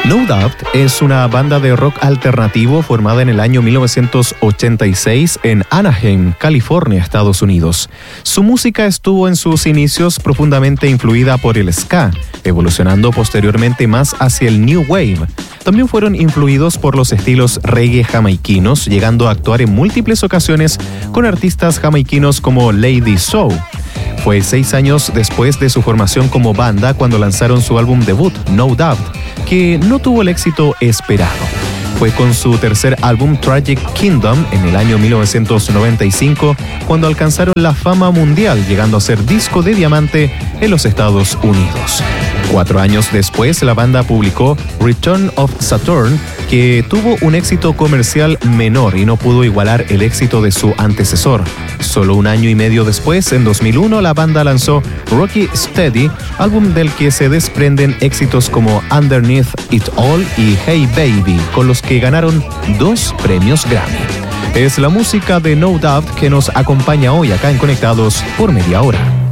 No Doubt es una banda de rock alternativo formada en el año 1986 en Anaheim, California, Estados Unidos. Su música estuvo en sus inicios profundamente influida por el ska, evolucionando posteriormente más hacia el New Wave. También fueron influidos por los estilos reggae jamaiquinos, llegando a actuar en múltiples ocasiones con artistas jamaiquinos como Lady Soul. Fue 6 años después de su formación como banda cuando lanzaron su álbum debut, No Doubt, que no tuvo el éxito esperado. Fue con su tercer álbum, Tragic Kingdom, en el año 1995, cuando alcanzaron la fama mundial, llegando a ser disco de diamante en los Estados Unidos. 4 años después, la banda publicó Return of Saturn, que tuvo un éxito comercial menor y no pudo igualar el éxito de su antecesor. Solo 1 año y medio después, en 2001, la banda lanzó Rocky Steady, álbum del que se desprenden éxitos como Underneath It All y Hey Baby, con los que ganaron 2 premios Grammy. Es la música de No Doubt que nos acompaña hoy acá en Conectados por media hora.